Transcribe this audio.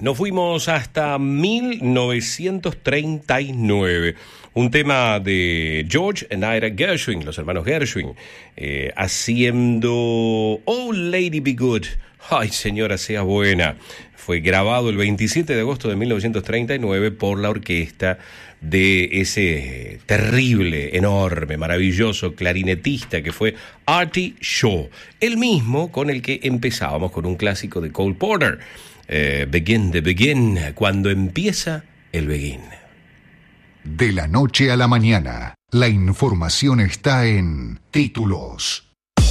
Nos fuimos hasta 1939. Un tema de George and Ira Gershwin, los hermanos Gershwin, haciendo Oh Lady Be Good. Ay, señora, sea buena. Fue grabado el 27 de agosto de 1939 por la orquesta de ese terrible, enorme, maravilloso clarinetista que fue Artie Shaw, el mismo con el que empezábamos con un clásico de Cole Porter, Begin the Begin, cuando empieza el Begin. De la noche a la mañana, la información está en Títulos.